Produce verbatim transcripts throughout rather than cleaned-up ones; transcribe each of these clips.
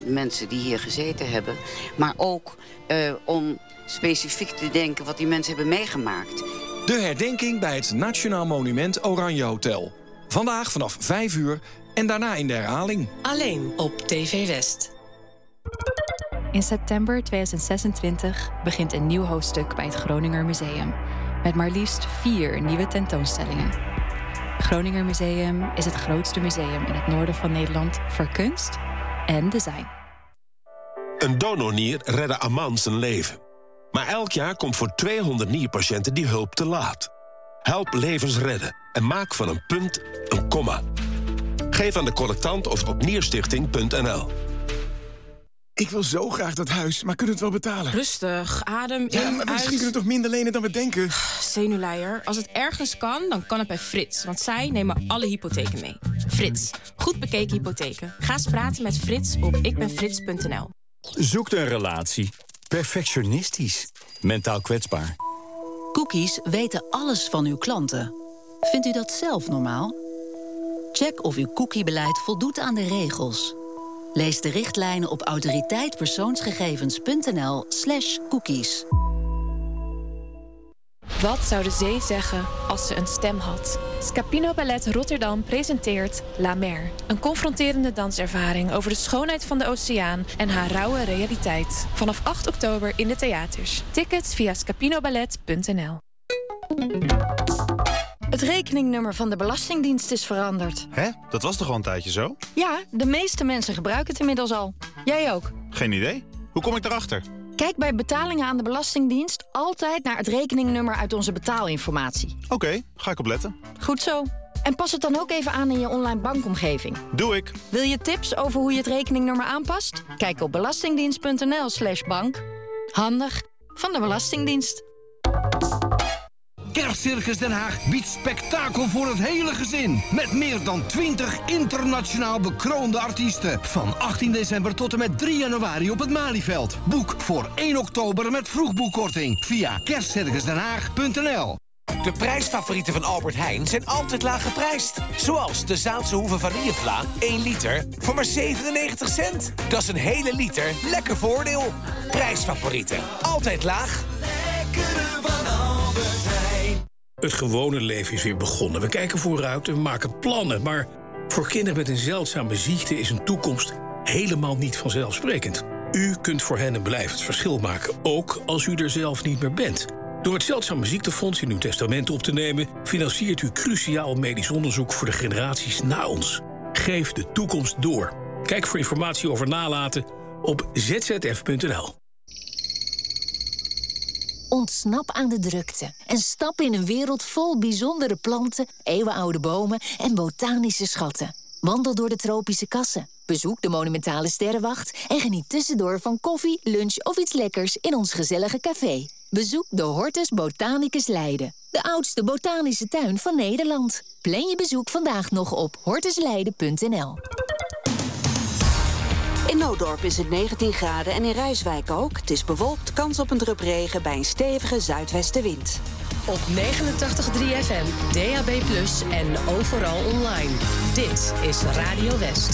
Mensen die hier gezeten hebben, maar ook uh, om specifiek te denken wat die mensen hebben meegemaakt. De herdenking bij het Nationaal Monument Oranje Hotel. Vandaag vanaf vijf uur en daarna in de herhaling. Alleen op T V West. In september tweeduizend zesentwintig begint een nieuw hoofdstuk bij het Groninger Museum. Met maar liefst vier nieuwe tentoonstellingen. Het Groninger Museum is het grootste museum in het noorden van Nederland voor kunst en design. Een donornier redde Aman zijn leven. Maar elk jaar komt voor tweehonderd nierpatiënten die hulp te laat. Help levens redden en maak van een punt een komma. Geef aan de collectant of op nierstichting punt n l. Ik wil zo graag dat huis, maar kunnen we het wel betalen? Rustig, adem in, ja, maar misschien uit. kunnen we toch minder lenen dan we denken? Zenuwleier, als het ergens kan, dan kan het bij Frits. Want zij nemen alle hypotheken mee. Frits, goed bekeken hypotheken. Ga eens praten met Frits op ikbenfrits punt n l. Zoekt een relatie. Perfectionistisch. Mentaal kwetsbaar. Cookies weten alles van uw klanten. Vindt u dat zelf normaal? Check of uw cookiebeleid voldoet aan de regels. Lees de richtlijnen op autoriteitpersoonsgegevens punt n l slash cookies. Wat zou de zee zeggen als ze een stem had? Scapino Ballet Rotterdam presenteert La Mer. Een confronterende danservaring over de schoonheid van de oceaan en haar rauwe realiteit. Vanaf acht oktober in de theaters. Tickets via scapinoballet punt n l. Het rekeningnummer van de Belastingdienst is veranderd. Hè? Dat was toch al een tijdje zo? Ja, de meeste mensen gebruiken het inmiddels al. Jij ook? Geen idee. Hoe kom ik daarachter? Kijk bij betalingen aan de Belastingdienst altijd naar het rekeningnummer uit onze betaalinformatie. Oké, okay, ga ik op letten. Goed zo. En pas het dan ook even aan in je online bankomgeving. Doe ik. Wil je tips over hoe je het rekeningnummer aanpast? Kijk op belastingdienst punt n l slash bank. Handig van de Belastingdienst. Kerstcircus Den Haag biedt spektakel voor het hele gezin. Met meer dan twintig internationaal bekroonde artiesten. Van achttien december tot en met drie januari op het Malieveld. Boek voor één oktober met vroegboekkorting via kerstcircus den haag punt n l. De prijsfavorieten van Albert Heijn zijn altijd laag geprijsd. Zoals de Zaanse Hoeve vanillevla, één liter, voor maar zevenennegentig cent. Dat is een hele liter, lekker voordeel. Prijsfavorieten, altijd laag. Lekkere van Albert Heijn. Het gewone leven is weer begonnen. We kijken vooruit en we maken plannen. Maar voor kinderen met een zeldzame ziekte is een toekomst helemaal niet vanzelfsprekend. U kunt voor hen een blijvend verschil maken, ook als u er zelf niet meer bent. Door het Zeldzame Ziektefonds in uw testament op te nemen, financiert u cruciaal medisch onderzoek voor de generaties na ons. Geef de toekomst door. Kijk voor informatie over nalaten op z z f punt n l. Ontsnap aan de drukte en stap in een wereld vol bijzondere planten, eeuwenoude bomen en botanische schatten. Wandel door de tropische kassen, bezoek de monumentale sterrenwacht en geniet tussendoor van koffie, lunch of iets lekkers in ons gezellige café. Bezoek de Hortus Botanicus Leiden, de oudste botanische tuin van Nederland. Plan je bezoek vandaag nog op hortus leiden punt n l. In Noodorp is het negentien graden en in Rijswijk ook. Het is bewolkt, kans op een drup regen bij een stevige zuidwestenwind. Op negenentachtig komma drie F M, D A B plus, en overal online. Dit is Radio West.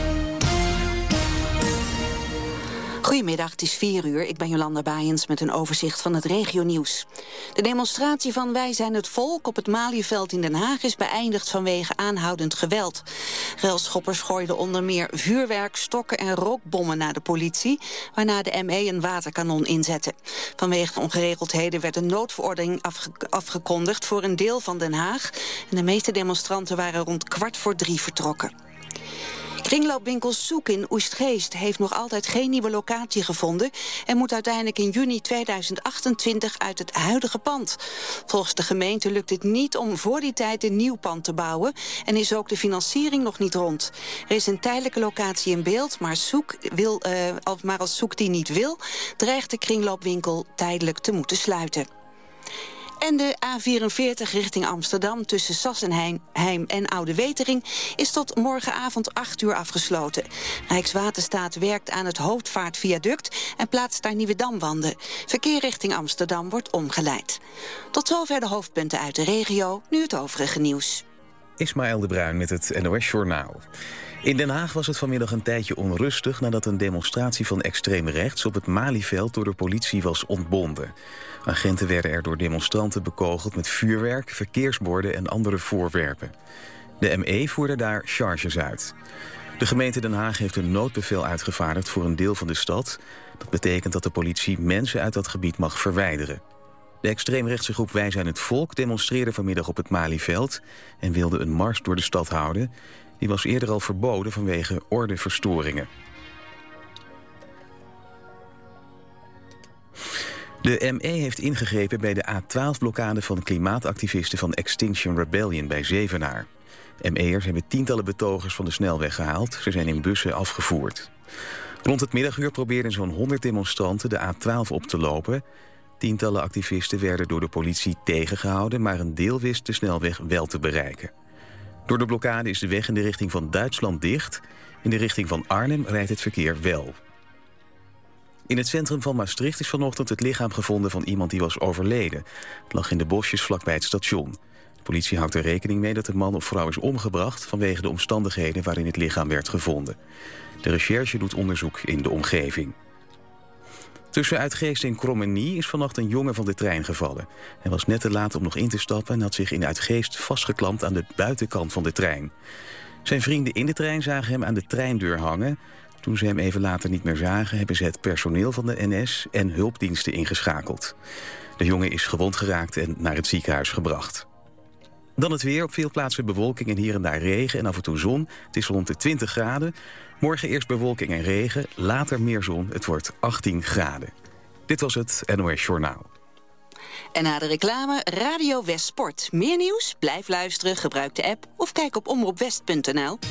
Goedemiddag, het is vier uur. Ik ben Jolanda Baaiens met een overzicht van het regionieuws. De demonstratie van Wij zijn het volk op het Malieveld in Den Haag is beëindigd vanwege aanhoudend geweld. Relschoppers gooiden onder meer vuurwerk, stokken en rookbommen naar de politie, waarna de M E een waterkanon inzette. Vanwege de ongeregeldheden werd een noodverordening afge- afgekondigd voor een deel van Den Haag. En de meeste demonstranten waren rond kwart voor drie vertrokken. Kringloopwinkel Soek in Oestgeest heeft nog altijd geen nieuwe locatie gevonden en moet uiteindelijk in juni tweeduizend achtentwintig uit het huidige pand. Volgens de gemeente lukt het niet om voor die tijd een nieuw pand te bouwen en is ook de financiering nog niet rond. Er is een tijdelijke locatie in beeld, maar, Soek wil, uh, maar als Soek die niet wil, dreigt de kringloopwinkel tijdelijk te moeten sluiten. En de A vierenveertig richting Amsterdam tussen Sassenheim en Oude Wetering is tot morgenavond acht uur afgesloten. Rijkswaterstaat werkt aan het hoofdvaartviaduct en plaatst daar nieuwe damwanden. Verkeer richting Amsterdam wordt omgeleid. Tot zover de hoofdpunten uit de regio, nu het overige nieuws. Ismaël de Bruin met het N O S Journaal. In Den Haag was het vanmiddag een tijdje onrustig nadat een demonstratie van extreem rechts op het Malieveld door de politie was ontbonden. Agenten werden er door demonstranten bekogeld met vuurwerk, verkeersborden en andere voorwerpen. De M E voerde daar charges uit. De gemeente Den Haag heeft een noodbevel uitgevaardigd voor een deel van de stad. Dat betekent dat de politie mensen uit dat gebied mag verwijderen. De extreemrechtse groep Wij zijn het Volk demonstreerde vanmiddag op het Malieveld en wilde een mars door de stad houden. Die was eerder al verboden vanwege ordeverstoringen. De M E heeft ingegrepen bij de A twaalf blokkade van klimaatactivisten van Extinction Rebellion bij Zevenaar. M E'ers hebben tientallen betogers van de snelweg gehaald. Ze zijn in bussen afgevoerd. Rond het middaguur probeerden zo'n honderd demonstranten de A twaalf op te lopen. Tientallen activisten werden door de politie tegengehouden, maar een deel wist de snelweg wel te bereiken. Door de blokkade is de weg in de richting van Duitsland dicht. In de richting van Arnhem rijdt het verkeer wel. In het centrum van Maastricht is vanochtend het lichaam gevonden van iemand die was overleden. Het lag in de bosjes vlakbij het station. De politie houdt er rekening mee dat de man of vrouw is omgebracht vanwege de omstandigheden waarin het lichaam werd gevonden. De recherche doet onderzoek in de omgeving. Tussen Uitgeest en Krommenie is vannacht een jongen van de trein gevallen. Hij was net te laat om nog in te stappen en had zich in Uitgeest vastgeklampt aan de buitenkant van de trein. Zijn vrienden in de trein zagen hem aan de treindeur hangen. Toen ze hem even later niet meer zagen, hebben ze het personeel van de N S en hulpdiensten ingeschakeld. De jongen is gewond geraakt en naar het ziekenhuis gebracht. Dan het weer, op veel plaatsen bewolking en hier en daar regen en af en toe zon. Het is rond de twintig graden. Morgen eerst bewolking en regen, later meer zon. Het wordt achttien graden. Dit was het N O S Journaal. En na de reclame Radio West Sport. Meer nieuws? Blijf luisteren, gebruik de app of kijk op omroepwest punt n l.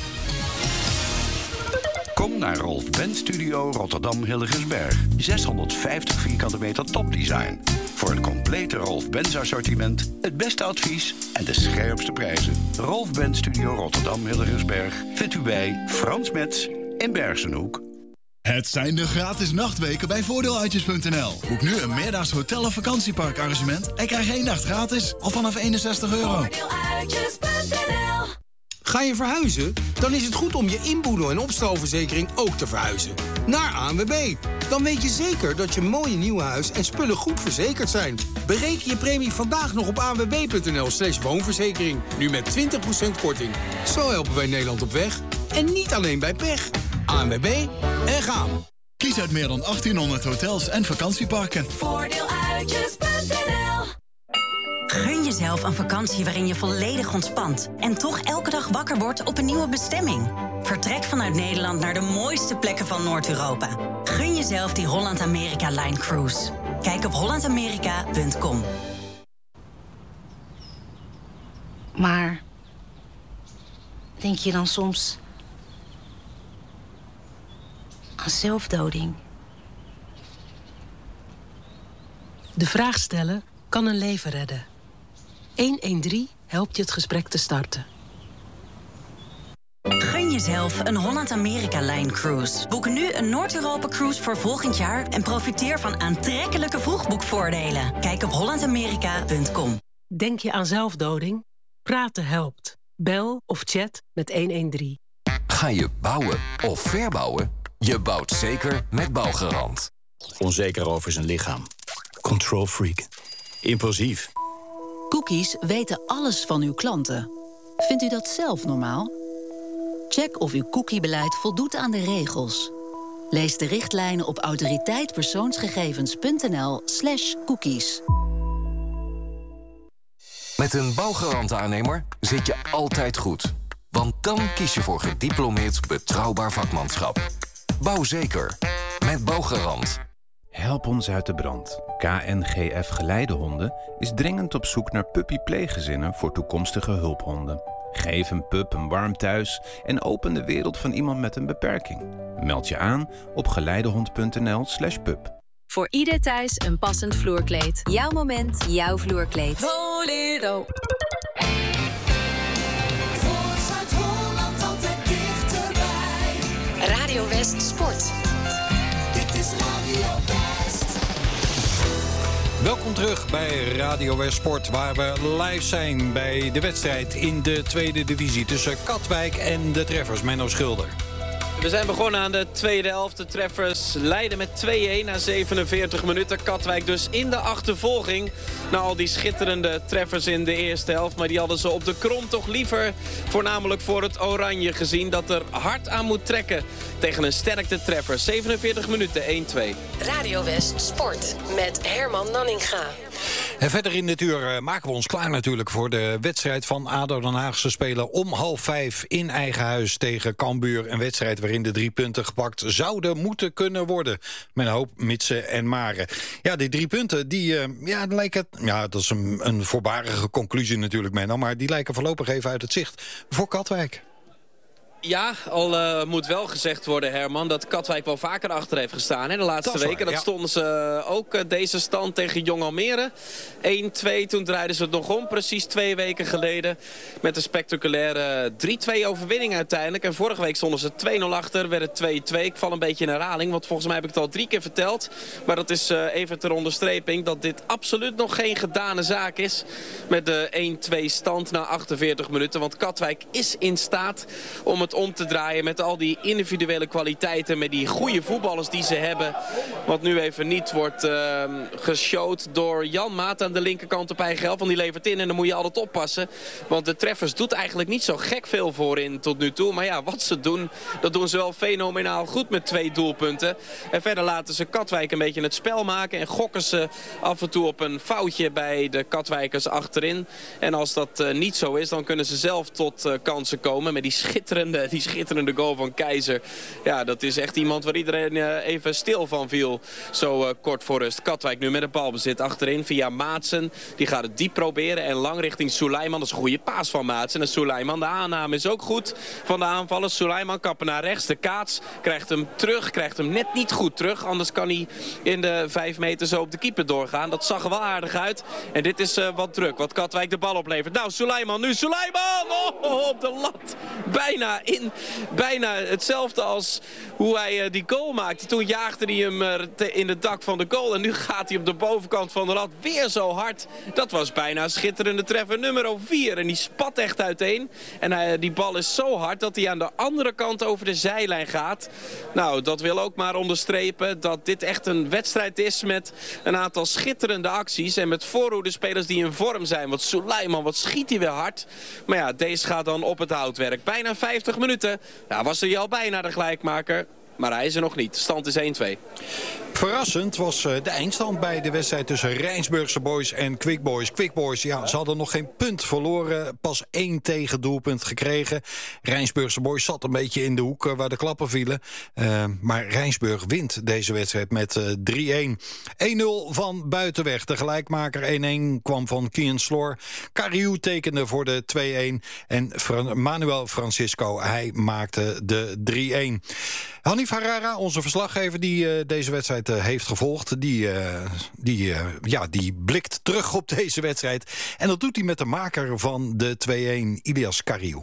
Kom naar Rolf Benz Studio Rotterdam Hillegersberg. zeshonderdvijftig vierkante meter topdesign. Voor het complete Rolf Benz assortiment, het beste advies en de scherpste prijzen. Rolf Benz Studio Rotterdam Hillegersberg vindt u bij Frans Metz in Bergsenhoek. Het zijn de gratis nachtweken bij voordeeluitjes punt n l. Boek nu een meerdaags hotel- of vakantieparkarrangement en krijg één nacht gratis, al vanaf eenenzestig euro. Voordeeluitjes punt n l. Ga je verhuizen? Dan is het goed om je inboedel- en opstalverzekering ook te verhuizen. Naar A N W B. Dan weet je zeker dat je mooie nieuwe huis en spullen goed verzekerd zijn. Bereken je premie vandaag nog op anwb.nl slash woonverzekering. Nu met twintig procent korting. Zo helpen wij Nederland op weg. En niet alleen bij pech. A N W B en gaan. Kies uit meer dan achttienhonderd hotels en vakantieparken. Voordeeluitjes punt n l. Gun jezelf een vakantie waarin je volledig ontspant en toch elke dag wakker wordt op een nieuwe bestemming. Vertrek vanuit Nederland naar de mooiste plekken van Noord-Europa. Gun jezelf die Holland-Amerika-Line Cruise. Kijk op holland amerika punt com. Maar denk je dan soms aan zelfdoding? De vraag stellen kan een leven redden. honderddertien helpt je het gesprek te starten. Gun jezelf een Holland-Amerika-Line Cruise. Boek nu een Noord-Europa-cruise voor volgend jaar en profiteer van aantrekkelijke vroegboekvoordelen. Kijk op holland amerika punt com. Denk je aan zelfdoding? Praten helpt. Bel of chat met honderddertien. Ga je bouwen of verbouwen? Je bouwt zeker met Bouwgarant. Onzeker over zijn lichaam. Control freak. Impulsief. Cookies weten alles van uw klanten. Vindt u dat zelf normaal? Check of uw cookiebeleid voldoet aan de regels. Lees de richtlijnen op autoriteitpersoonsgegevens.nl slash cookies. Met een Bouwgarant-aannemer zit je altijd goed. Want dan kies je voor gediplomeerd betrouwbaar vakmanschap. Bouw zeker. Met Bouwgarant. Help ons uit de brand. K N G F Geleidehonden is dringend op zoek naar puppypleeggezinnen voor toekomstige hulphonden. Geef een pup een warm thuis en open de wereld van iemand met een beperking. Meld je aan op geleidehond.nl slash pup. Voor ieder thuis een passend vloerkleed. Jouw moment, jouw vloerkleed. Bolero. Voor Zuid-Holland altijd dichterbij. Radio West Sport. Dit is Radio West. Welkom terug bij Radio West Sport, waar we live zijn bij de wedstrijd in de tweede divisie tussen Katwijk en de Treffers. Menno Schilder. We zijn begonnen aan de tweede helft. De Treffers leiden met twee-een na zevenenveertig minuten. Katwijk dus in de achtervolging. Na al die schitterende treffers in de eerste helft. Maar die hadden ze op de krom toch liever voornamelijk voor het oranje gezien. Dat er hard aan moet trekken tegen een sterkte Treffers. zevenenveertig minuten, één-twee. Radio West Sport met Herman Nanninga. En verder in dit uur uh, maken we ons klaar natuurlijk voor de wedstrijd van A D O Den Haag. Ze spelen om half vijf in eigen huis tegen Cambuur. Een wedstrijd waarin de drie punten gepakt zouden moeten kunnen worden. Met een hoop mitsen en maren. Ja, die drie punten, die uh, ja, lijken... Ja, dat is een, een voorbarige conclusie natuurlijk, Menno. Maar die lijken voorlopig even uit het zicht voor Katwijk. Ja, al uh, moet wel gezegd worden, Herman, dat Katwijk wel vaker achter heeft gestaan. Hè, de laatste dat weken. Waar, ja. Dat stonden ze ook uh, deze stand tegen Jong Almere. één-twee, toen draaiden ze het nog om, precies twee weken geleden. Met een spectaculaire drie-twee overwinning uiteindelijk. En vorige week stonden ze twee-nul achter, werd het twee-twee. Ik val een beetje in herhaling, want volgens mij heb ik het al drie keer verteld. Maar dat is uh, even ter onderstreping dat dit absoluut nog geen gedane zaak is. Met de één-twee stand na achtenveertig minuten. Want Katwijk is in staat om het om te draaien met al die individuele kwaliteiten, met die goede voetballers die ze hebben. Wat nu even niet wordt uh, geshowd door Jan Maat aan de linkerkant op eigen helft. Want die levert in en dan moet je altijd oppassen. Want de Treffers doet eigenlijk niet zo gek veel voorin tot nu toe. Maar ja, wat ze doen, dat doen ze wel fenomenaal goed met twee doelpunten. En verder laten ze Katwijk een beetje het spel maken en gokken ze af en toe op een foutje bij de Katwijkers achterin. En als dat uh, niet zo is, dan kunnen ze zelf tot uh, kansen komen met die schitterende Die schitterende goal van Keizer. Ja, dat is echt iemand waar iedereen uh, even stil van viel. Zo uh, kort voor rust. Katwijk nu met een balbezit achterin via Maatsen. Die gaat het diep proberen en lang richting Suleiman. Dat is een goede paas van Maatsen. En Suleiman, de aanname is ook goed van de aanvallers. Suleiman kappen naar rechts. De kaats krijgt hem terug. Krijgt hem net niet goed terug. Anders kan hij in de vijf meter zo op de keeper doorgaan. Dat zag er wel aardig uit. En dit is uh, wat druk. Wat Katwijk de bal oplevert. Nou, Suleiman nu. Suleiman! Oh, op de lat. Bijna in. Bijna hetzelfde als hoe hij uh, die goal maakte. Toen jaagde hij hem uh, te, in het dak van de goal. En nu gaat hij op de bovenkant van de lat weer zo hard. Dat was bijna een schitterende treffer nummer vier. En die spat echt uiteen. En uh, die bal is zo hard dat hij aan de andere kant over de zijlijn gaat. Nou, dat wil ook maar onderstrepen dat dit echt een wedstrijd is met een aantal schitterende acties. En met voorhoede spelers die in vorm zijn. Want Suleiman, wat schiet hij weer hard. Maar ja, deze gaat dan op het houtwerk. Bijna vijftig minuten. Ja, was er al bijna de gelijkmaker. Maar hij is er nog niet. De stand is één-twee. Verrassend was de eindstand bij de wedstrijd tussen Rijnsburgse Boys en Quick Boys. Quick Boys, ja, ze hadden nog geen punt verloren. Pas één tegendoelpunt gekregen. Rijnsburgse Boys zat een beetje in de hoek waar de klappen vielen. Uh, maar Rijnsburg wint deze wedstrijd met uh, drie-een. één-nul van Buitenweg. De gelijkmaker één-een kwam van Kian Sloor. Cariou tekende voor de twee-een. En Fran- Manuel Francisco, hij maakte de drie-een. Hanif Harara, onze verslaggever die uh, deze wedstrijd uh, heeft gevolgd, die, uh, die, uh, ja, die blikt terug op deze wedstrijd. En dat doet hij met de maker van de twee-een, Ilias Cariou.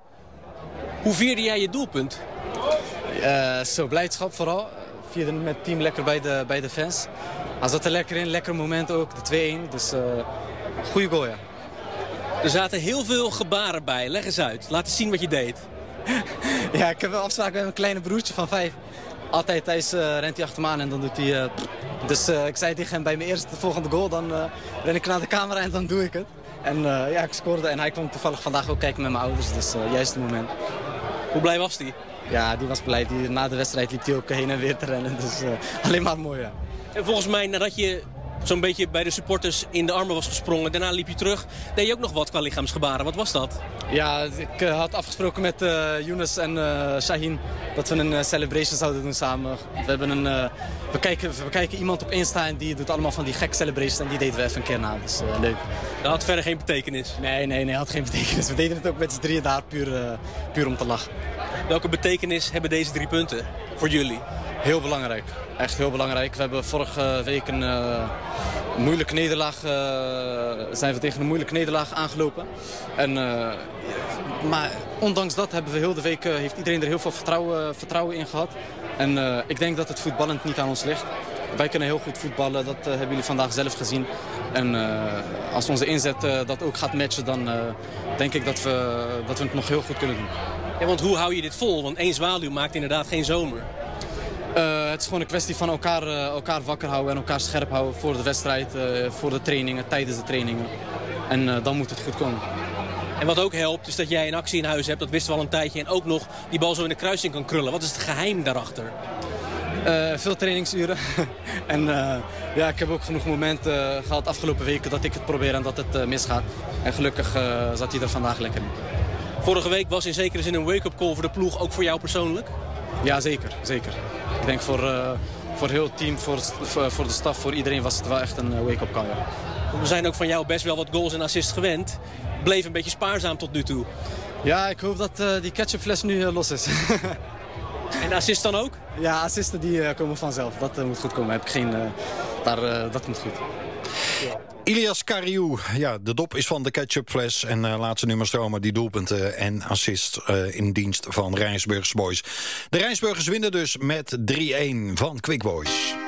Hoe vierde jij je doelpunt? Uh, zo, blijdschap vooral. Vierde met het team lekker bij de, bij de fans. Hij zat er lekker in, lekker moment ook, de twee-een. Dus uh, goede goal, ja. Er zaten heel veel gebaren bij. Leg eens uit. Laat eens zien wat je deed. Ja, ik heb wel afspraak met mijn kleine broertje van vijf. Altijd thuis uh, rent hij achter me aan en dan doet hij... Uh, dus uh, ik zei tegen hem bij mijn eerste volgende goal, dan uh, ren ik naar de camera en dan doe ik het. En uh, ja, ik scoorde en hij kwam toevallig vandaag ook kijken met mijn ouders, dus uh, juist het moment. Hoe blij was hij? Ja, die was blij. Die, na de wedstrijd liep hij ook heen en weer te rennen, dus uh, alleen maar mooi, ja. En volgens mij, nadat je zo'n beetje bij de supporters in de armen was gesprongen, daarna liep je terug, deed je ook nog wat qua lichaamsgebaren. Wat was dat? Ja, ik uh, had afgesproken met uh, Younes en uh, Shaheen dat we een uh, celebration zouden doen samen. We, hebben een, uh, we, kijken, we kijken iemand op Insta en die doet allemaal van die gekke celebrations en die deden we even een keer na. Dus uh, leuk. Dat had verder geen betekenis? Nee, nee, nee, had geen betekenis. We deden het ook met z'n drieën daar puur, uh, puur om te lachen. Welke betekenis hebben deze drie punten voor jullie? Heel belangrijk. Echt heel belangrijk. We hebben vorige week een uh, moeilijke nederlaag, uh, zijn we tegen een moeilijke nederlaag aangelopen. En, uh, maar ondanks dat hebben we heel de week, uh, heeft iedereen er heel veel vertrouwen, vertrouwen in gehad. En uh, ik denk dat het voetballend niet aan ons ligt. wij kunnen heel goed voetballen. Dat uh, hebben jullie vandaag zelf gezien. En uh, als onze inzet uh, dat ook gaat matchen, dan uh, denk ik dat we, dat we het nog heel goed kunnen doen. Ja, want hoe hou je dit vol? Want één zwaluw maakt inderdaad geen zomer. Uh, het is gewoon een kwestie van elkaar, uh, elkaar wakker houden en elkaar scherp houden voor de wedstrijd, uh, voor de trainingen, tijdens de trainingen. En uh, dan moet het goed komen. En wat ook helpt is dat jij een actie in huis hebt, dat wisten we al een tijdje. En ook nog die bal zo in de kruising kan krullen. Wat is het geheim daarachter? Uh, veel trainingsuren. en uh, ja, ik heb ook genoeg momenten uh, gehad afgelopen weken dat ik het probeer en dat het uh, misgaat. En gelukkig uh, zat hij er vandaag lekker in. Vorige week was in zekere zin een wake-up call voor de ploeg, ook voor jou persoonlijk? Ja, zeker. zeker. Ik denk voor, uh, voor heel het team, voor, voor de staf, voor iedereen was het wel echt een wake-up call. Ja. We zijn ook van jou best wel wat goals en assists gewend. Bleef een beetje spaarzaam tot nu toe. Ja, ik hoop dat uh, die ketchupfles nu uh, los is. En assist dan ook? Ja, assisten die uh, komen vanzelf. Dat uh, moet goed komen. Heb ik geen, uh, daar, uh, dat moet goed. Ja. Ilias Kariou, ja, de dop is van de ketchupfles. En uh, laat ze nu maar stromen, die doelpunten en assist uh, in dienst van Rijnsburgse Boys. De Rijnsburgers winnen dus met drie-een van Quick Boys.